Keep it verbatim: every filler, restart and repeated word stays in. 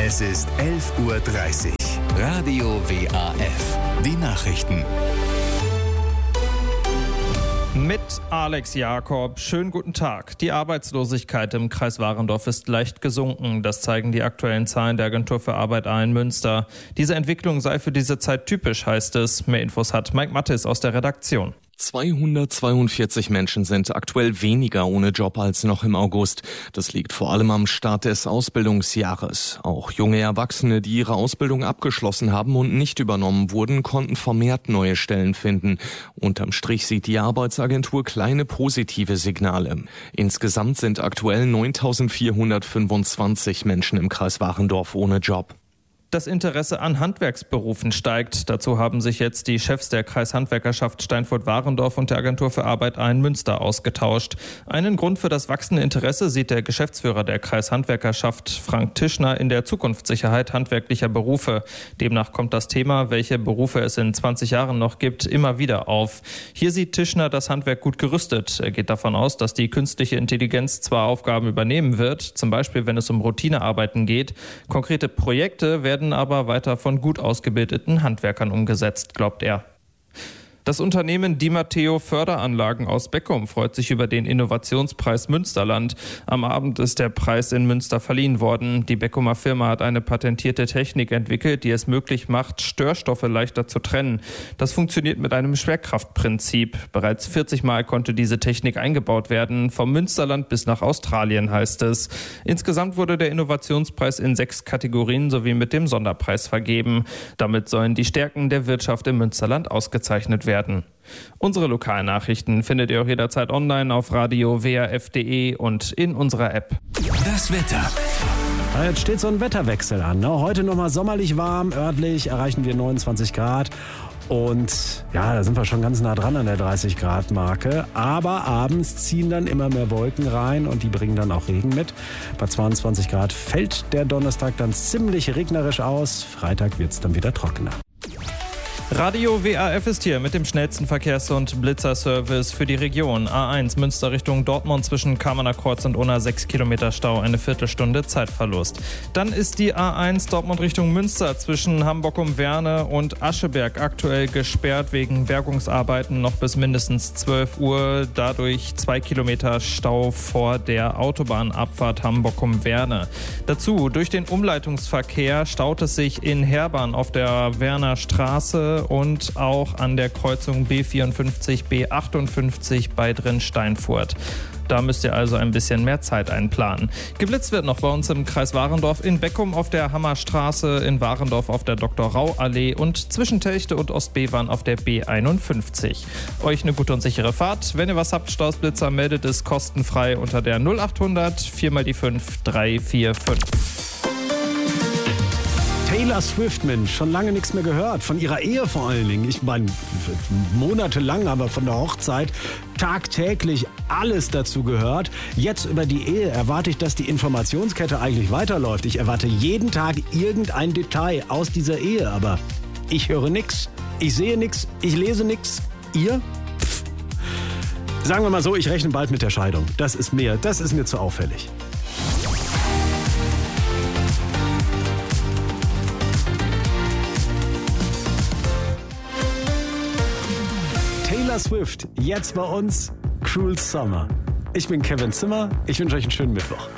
Es ist elf Uhr dreißig. Radio W A F. Die Nachrichten. Mit Alex Jakob. Schönen guten Tag. Die Arbeitslosigkeit im Kreis Warendorf ist leicht gesunken. Das zeigen die aktuellen Zahlen der Agentur für Arbeit A in Münster. Diese Entwicklung sei für diese Zeit typisch, heißt es. Mehr Infos hat Mike Mattis aus der Redaktion. zweihundertzweiundvierzig Menschen sind aktuell weniger ohne Job als noch im August. Das liegt vor allem am Start des Ausbildungsjahres. Auch junge Erwachsene, die ihre Ausbildung abgeschlossen haben und nicht übernommen wurden, konnten vermehrt neue Stellen finden. Unterm Strich sieht die Arbeitsagentur kleine positive Signale. Insgesamt sind aktuell neuntausendvierhundertfünfundzwanzig Menschen im Kreis Warendorf ohne Job. Das Interesse an Handwerksberufen steigt. Dazu haben sich jetzt die Chefs der Kreishandwerkerschaft Steinfurt-Warendorf und der Agentur für Arbeit A in Münster ausgetauscht. Einen Grund für das wachsende Interesse sieht der Geschäftsführer der Kreishandwerkerschaft, Frank Tischner, in der Zukunftssicherheit handwerklicher Berufe. Demnach kommt das Thema, welche Berufe es in zwanzig Jahren noch gibt, immer wieder auf. Hier sieht Tischner das Handwerk gut gerüstet. Er geht davon aus, dass die künstliche Intelligenz zwar Aufgaben übernehmen wird, zum Beispiel wenn es um Routinearbeiten geht. Konkrete Projekte werden aber weiter von gut ausgebildeten Handwerkern umgesetzt, glaubt er. Das Unternehmen Di Matteo Förderanlagen aus Beckum freut sich über den Innovationspreis Münsterland. Am Abend ist der Preis in Münster verliehen worden. Die Beckumer Firma hat eine patentierte Technik entwickelt, die es möglich macht, Störstoffe leichter zu trennen. Das funktioniert mit einem Schwerkraftprinzip. Bereits vierzig Mal konnte diese Technik eingebaut werden. Vom Münsterland bis nach Australien, heißt es. Insgesamt wurde der Innovationspreis in sechs Kategorien sowie mit dem Sonderpreis vergeben. Damit sollen die Stärken der Wirtschaft im Münsterland ausgezeichnet werden. Unsere Lokalnachrichten findet ihr auch jederzeit online auf radio w a f punkt d e und in unserer App. Das Wetter. Jetzt steht so ein Wetterwechsel an. Ne? Heute nochmal sommerlich warm, örtlich erreichen wir neunundzwanzig Grad. Und ja, da sind wir schon ganz nah dran an der dreißig Grad Marke. Aber abends ziehen dann immer mehr Wolken rein und die bringen dann auch Regen mit. Bei zweiundzwanzig Grad fällt der Donnerstag dann ziemlich regnerisch aus. Freitag wird es dann wieder trockener. Radio W A F ist hier mit dem schnellsten Verkehrs- und Blitzerservice für die Region. A eins Münster Richtung Dortmund zwischen Kamener Kreuz und Unna sechs Kilometer Stau, eine Viertelstunde Zeitverlust. Dann ist die A eins Dortmund Richtung Münster zwischen Hamburg um Werne und Ascheberg aktuell gesperrt wegen Bergungsarbeiten noch bis mindestens zwölf Uhr. Dadurch zwei Kilometer Stau vor der Autobahnabfahrt Hamburg um Werne. Dazu durch den Umleitungsverkehr staut es sich in Herbern auf der Werner Straße und auch an der Kreuzung B vierundfünfzig, B achtundfünfzig bei Drin-Steinfurt. Da müsst ihr also ein bisschen mehr Zeit einplanen. Geblitzt wird noch bei uns im Kreis Warendorf, in Beckum auf der Hammerstraße, in Warendorf auf der Doktor Rau Allee und zwischen Telchte und Ostbevern auf der B einundfünfzig. Euch eine gute und sichere Fahrt. Wenn ihr was habt, Stausblitzer, meldet es kostenfrei unter der null achthundert vier mal die fünf drei vier fünf. Taylor Swift, Mensch, schon lange nichts mehr gehört. Von ihrer Ehe vor allen Dingen. Ich meine, monatelang, aber von der Hochzeit tagtäglich alles dazu gehört. Jetzt über die Ehe erwarte ich, dass die Informationskette eigentlich weiterläuft. Ich erwarte jeden Tag irgendein Detail aus dieser Ehe. Aber ich höre nichts, ich sehe nichts, ich lese nichts. Ihr? Pff. Sagen wir mal so, ich rechne bald mit der Scheidung. Das ist mir, das ist mir zu auffällig. Taylor Swift, jetzt bei uns, Cruel Summer. Ich bin Kevin Zimmer, ich wünsche euch einen schönen Mittwoch.